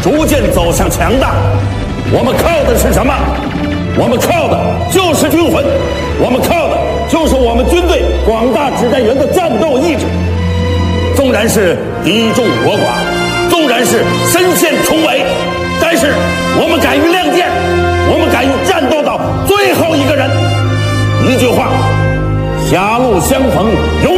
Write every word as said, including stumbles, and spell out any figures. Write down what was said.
逐渐走向强大。我们靠的是什么？我们靠的就是军魂，我们靠的就是我们军队广大指战员的战斗意志。纵然是敌众我寡，纵然是身陷重围，但是我们敢于亮剑，我们敢于战斗到最后一个人。一句话，狭路相逢有